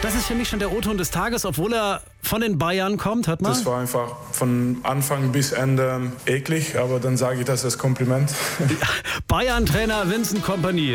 Das ist für mich schon der O-Ton des Tages, obwohl er von den Bayern kommt. Hört mal. Das war einfach von Anfang bis Ende eklig, aber dann sage ich das als Kompliment. Bayern-Trainer Vincent Kompany.